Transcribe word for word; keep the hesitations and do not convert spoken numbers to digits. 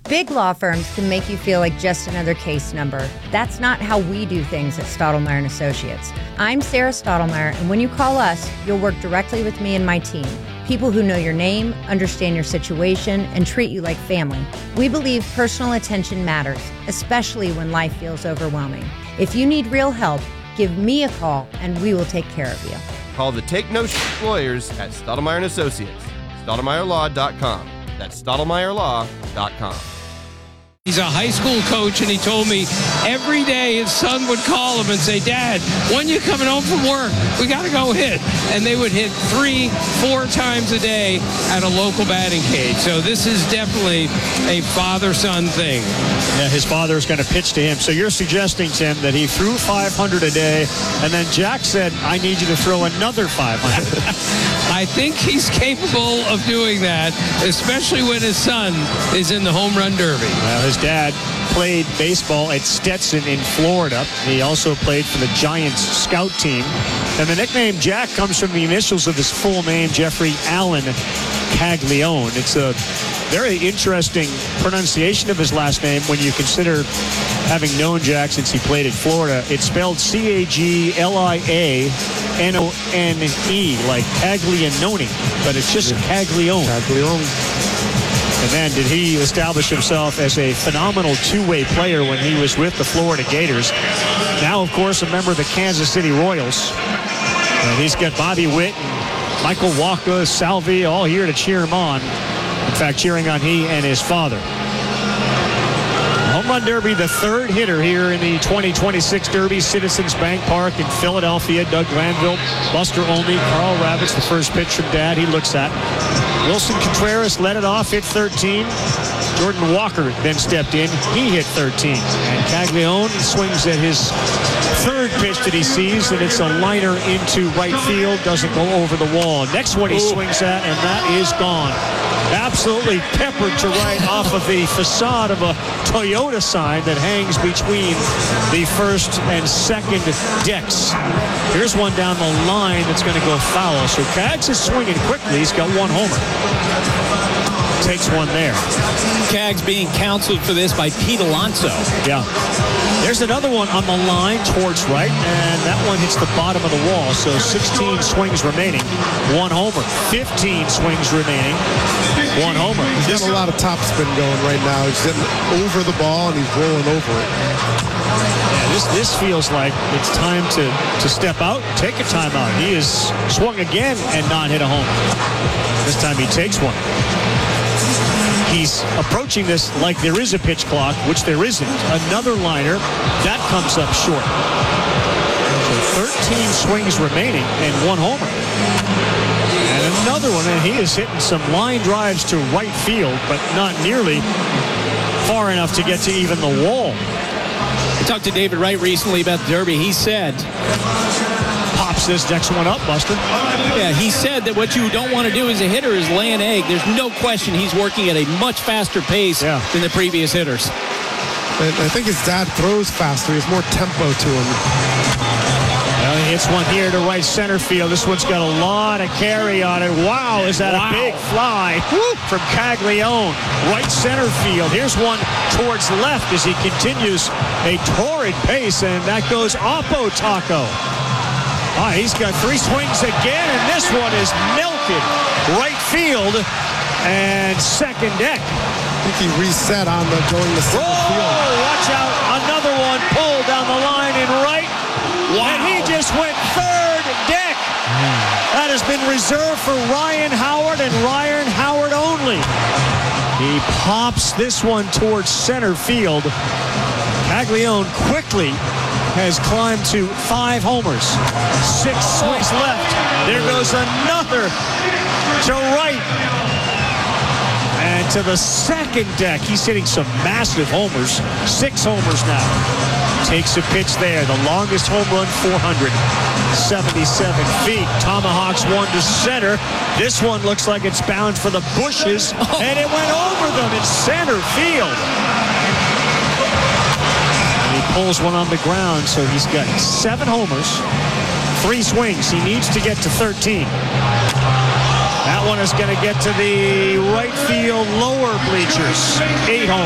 Big law firms can make you feel like just another case number. That's not how we do things at Stottlemyre and Associates. I'm Sarah Stottlemyre, and when you call us, you'll work directly with me and my team. People who know your name, understand your situation, and treat you like family. We believe personal attention matters, especially when life feels overwhelming. If you need real help, give me a call, and we will take care of you. Call the Take No Shit Lawyers at Stottlemyre and Associates. Stottlemyre Law dot com. That's Stottlemyre Law dot com. He's a high school coach, and he told me every day his son would call him and say, Dad, when you coming home from work? We got to go hit. And they would hit three, four times a day at a local batting cage. So this is definitely a father-son thing. Yeah, his father is going to pitch to him. So you're suggesting, Tim, that he threw five hundred a day, and then Jack said, I need you to throw another five hundred. I think he's capable of doing that, especially when his son is in the home run derby. Well, his dad played baseball at Stetson in Florida. He also played for the Giants scout team. And the nickname Jack comes from the initials of his full name, Jeffrey Allen Caglione. It's a very interesting pronunciation of his last name when you consider having known Jack since he played in Florida. It's spelled C A G L I A N O N E, like Caglianone, but it's just Caglione. Caglione. And then did he establish himself as a phenomenal two-way player when he was with the Florida Gators. Now, of course, a member of the Kansas City Royals. And he's got Bobby Witt, and Michael Wacha, Salvi, all here to cheer him on. In fact, cheering on he and his father. Home Run Derby, the third hitter here in the twenty twenty-six Derby, Citizens Bank Park in Philadelphia. Doug Glanville, Buster Olney, Carl Ravitz, the first pitch from Dad he looks at. Wilson Contreras led it off, hit thirteen. Jordan Walker then stepped in. He hit thirteen. And Caglione swings at his third pitch that he sees, and it's a liner into right field. Doesn't go over the wall. Next one he swings at, and that is gone. Absolutely peppered to right off of the facade of a Toyota sign that hangs between the first and second decks. Here's one down the line that's going to go foul. So Cags is swinging quickly. He's got one homer. Takes one there. Cags being counseled for this by Pete Alonso. Yeah. There's another one on the line towards right, and that one hits the bottom of the wall. So sixteen swings remaining, one homer. fifteen swings remaining, one homer. He's got a lot of top spin going right now. He's hitting over the ball, and he's rolling over it. Yeah, this this feels like it's time to, to step out, take a timeout. He has swung again and not hit a homer. This time he takes one. He's approaching this like there is a pitch clock, which there isn't. Another liner. That comes up short. So thirteen swings remaining and one homer. And another one, and he is hitting some line drives to right field, but not nearly far enough to get to even the wall. I talked to David Wright recently about the Derby. He said... Pops this next one up, Buster. Yeah, he said that what you don't want to do as a hitter is lay an egg. There's no question he's working at a much faster pace yeah. than the previous hitters. And I think his dad throws faster. He has more tempo to him. Well, he hits one here to right center field. This one's got a lot of carry on it. Wow, is that wow. a big fly Woo. from Caglione. Right center field. Here's one towards left as he continues a torrid pace, and that goes Oppo Taco. Ah, he's got three swings again, and this one is melted right field and second deck. I think he reset on the going to center Whoa, field. Watch out, another one pulled down the line in right. Wow. And he just went third deck. Mm. That has been reserved for Ryan Howard and Ryan Howard only. He pops this one towards center field. Caglione quickly has climbed to five homers. Six swings left. There goes another to right. And to the second deck. He's hitting some massive homers. Six homers now. Takes a pitch there. The longest home run, four hundred seventy-seven feet. Tomahawks one to center. This one looks like it's bound for the bushes. And it went over them in center field. He pulls one on the ground, so he's got seven homers, three swings. He needs to get to thirteen. That one is going to get to the right field lower bleachers. Eight homers.